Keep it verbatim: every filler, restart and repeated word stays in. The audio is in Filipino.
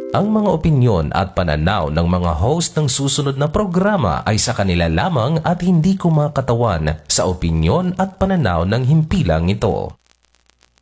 Ang mga opinyon at pananaw ng mga host ng susunod na programa ay sa kanila lamang at hindi kumakatawan sa opinyon at pananaw ng himpilang ito.